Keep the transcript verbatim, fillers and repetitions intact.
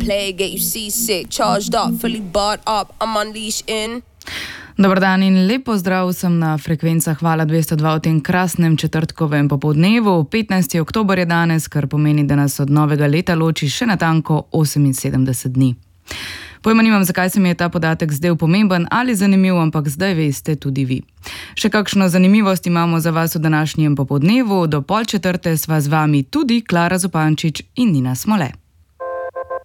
play, get you seasick. Charged up, fully barred up, I'm unleashed in. Dobar dan in lep pozdrav sem na frekvencah Vala dvesto dva v tem krasnem četrtkovem popoldnevu. petnajsti oktober je danes, kar pomeni, da nas od novega leta loči še natanko oseminsedemdeset dni. Pojma nimam, zakaj se mi je ta podatek zdel pomemben ali zanimiv, ampak zdaj veste tudi vi. Še kakšno zanimivost imamo za vas v današnjem popoldnevu. Do pol četrte sva z vami tudi Klara Zupančič in Nina Smole.